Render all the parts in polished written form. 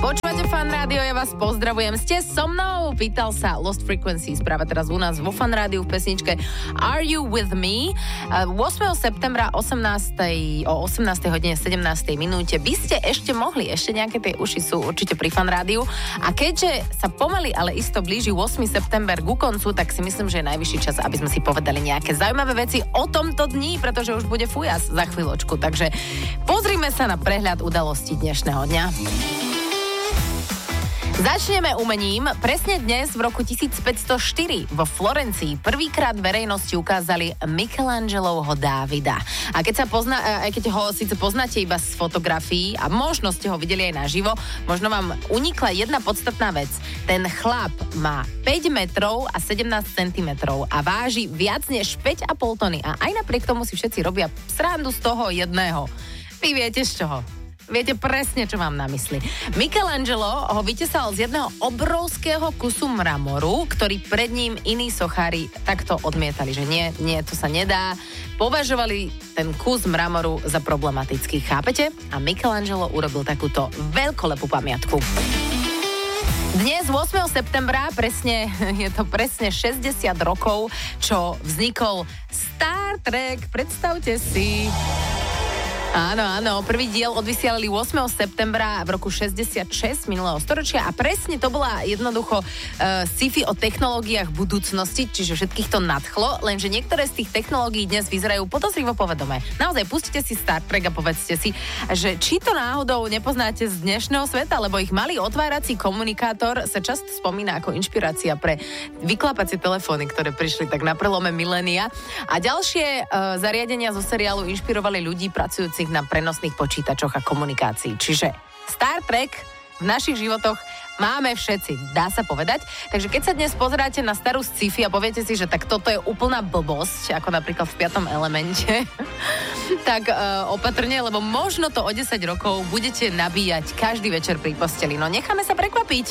Počúvate Fan Rádio, ja vás pozdravujem. Ste so mnou? Pýtal sa Lost Frequencies práve teraz u nás vo Fan Rádiu v pesničke Are You With Me? 8. septembra o 18. hodine 17. minúte by ste ešte mohli, ešte nejaké tie uši sú určite pri Fan Rádiu. A keďže sa pomaly, ale isto blíži 8. september ku koncu, tak si myslím, že je najvyšší čas, aby sme si povedali nejaké zaujímavé veci o tomto dni, pretože už bude fujas za chvíľočku. Takže pozrime sa na prehľad udalostí dnešného dňa. Začneme umením. Presne dnes v roku 1504 vo Florencii prvýkrát verejnosti ukázali Michelangelovho Dávida. A keď ho síce poznáte iba z fotografií a možno ste ho videli aj naživo, možno vám unikla jedna podstatná vec. Ten chlap má 5 metrov a 17 centimetrov a váži viac než 5,5 tony. A aj napriek tomu si všetci robia srandu z toho jedného. Vy viete z čoho? Viete presne, čo mám na mysli. Michelangelo ho vytesal z jedného obrovského kusu mramoru, ktorý pred ním iní sochári takto odmietali, že nie, to sa nedá. Považovali ten kus mramoru za problematický, chápete? A Michelangelo urobil takúto veľkolepú pamiatku. Dnes 8. septembra, je to presne 60 rokov, čo vznikol Star Trek, predstavte si. Áno, prvý diel odvysielali 8. septembra v roku 66 minulého storočia a presne to bola jednoducho sci-fi o technológiách budúcnosti, čiže všetkých to nadchlo, lenže niektoré z tých technológií dnes vyzerajú podozrivo povedomé. Naozaj, pustite si Star Trek a povedzte si, že či to náhodou nepoznáte z dnešného sveta, lebo ich malý otvárací komunikátor sa často spomína ako inšpirácia pre vyklapacie telefóny, ktoré prišli tak na prelome milénia. A ďalšie zariadenia zo seriálu inšpirovali ľudí pracujúcich na prenosných počítačoch a komunikácii. Čiže Star Trek v našich životoch máme všetci, dá sa povedať. Takže keď sa dnes pozeráte na starú sci-fi a poviete si, že tak toto je úplná blbosť, ako napríklad v 5. elemente, tak opatrne, lebo možno to o 10 rokov budete nabíjať každý večer pri posteli. No necháme sa prekvapiť.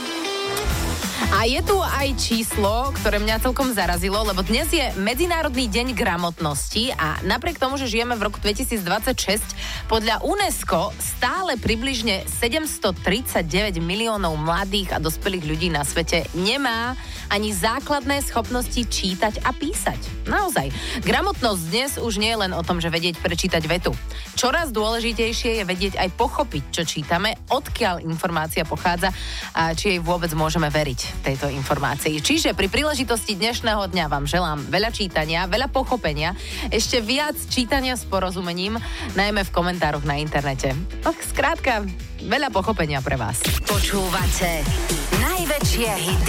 A je tu aj číslo, ktoré mňa celkom zarazilo, lebo dnes je Medzinárodný deň gramotnosti a napriek tomu, že žijeme v roku 2026, podľa UNESCO stále približne 739 miliónov mladých a dospelých ľudí na svete nemá ani základné schopnosti čítať a písať. Naozaj. Gramotnosť dnes už nie je len o tom, že vedieť prečítať vetu. Čoraz dôležitejšie je vedieť aj pochopiť, čo čítame, odkiaľ informácia pochádza a či jej vôbec môžeme veriť tejto informácii. Čiže pri príležitosti dnešného dňa vám želám veľa čítania, veľa pochopenia, ešte viac čítania s porozumením, najmä v komentároch na internete. Tak skrátka, veľa pochopenia pre vás. Počúvate najväčšie hity